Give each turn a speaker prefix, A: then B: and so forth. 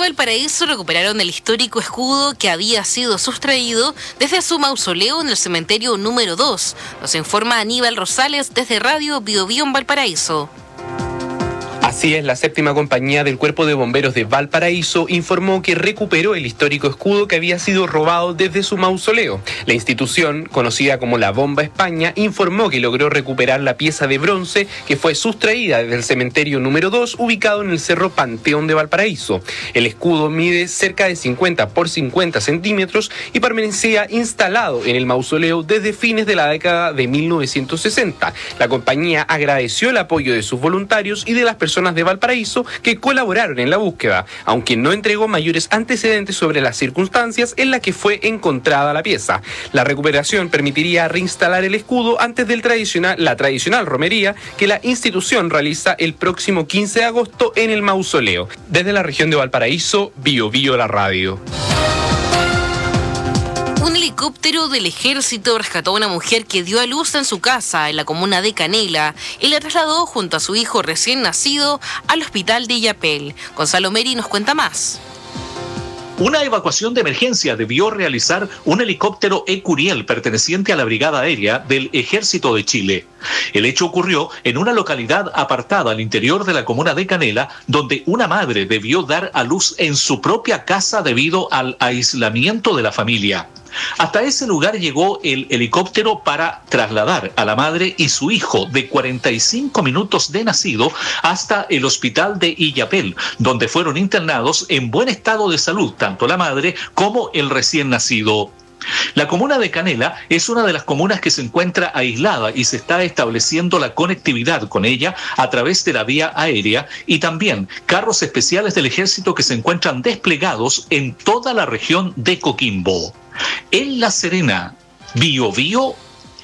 A: Valparaíso recuperaron el histórico escudo que había sido sustraído desde su mausoleo en el cementerio número 2. Nos informa Aníbal Rosales desde Radio Bio Bio en Valparaíso.
B: Así es, la séptima compañía del Cuerpo de Bomberos de Valparaíso informó que recuperó el histórico escudo que había sido robado desde su mausoleo. La institución, conocida como la Bomba España, informó que logró recuperar la pieza de bronce que fue sustraída desde el cementerio número 2, ubicado en el Cerro Panteón de Valparaíso. El escudo mide cerca de 50 por 50 centímetros y permanecía instalado en el mausoleo desde fines de la década de 1960. La compañía agradeció el apoyo de sus voluntarios y de las personas de Valparaíso que colaboraron en la búsqueda, aunque no entregó mayores antecedentes sobre las circunstancias en las que fue encontrada la pieza. La recuperación permitiría reinstalar el escudo antes del la tradicional romería que la institución realiza el próximo 15 de agosto en el mausoleo. Desde la región de Valparaíso, Bio Bio la radio.
A: Un helicóptero del ejército rescató a una mujer que dio a luz en su casa en la comuna de Canela y la trasladó junto a su hijo recién nacido al hospital de Illapel. Gonzalo Meri nos cuenta más.
C: Una evacuación de emergencia debió realizar un helicóptero Ecuriel perteneciente a la Brigada Aérea del Ejército de Chile. El hecho ocurrió en una localidad apartada al interior de la comuna de Canela, donde una madre debió dar a luz en su propia casa debido al aislamiento de la familia. Hasta ese lugar llegó el helicóptero para trasladar a la madre y su hijo de 45 minutos de nacido hasta el hospital de Illapel, donde fueron internados en buen estado de salud tanto la madre como el recién nacido. La comuna de Canela es una de las comunas que se encuentra aislada y se está estableciendo la conectividad con ella a través de la vía aérea y también carros especiales del ejército que se encuentran desplegados en toda la región de Coquimbo. En La Serena, Bio Bio